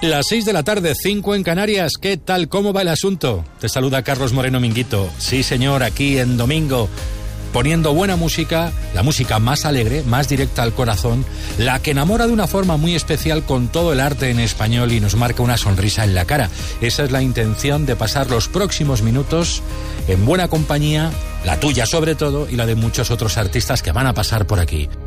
Las 6 de la tarde, 5 en Canarias. ¿Qué tal? ¿Cómo va el asunto? Te saluda Carlos Moreno Minguito. Sí, señor, aquí en domingo, poniendo buena música, la música más alegre, más directa al corazón, la que enamora de una forma muy especial con todo el arte en español y nos marca una sonrisa en la cara. Esa es la intención de pasar los próximos minutos en buena compañía, la tuya sobre todo, y la de muchos otros artistas que van a pasar por aquí.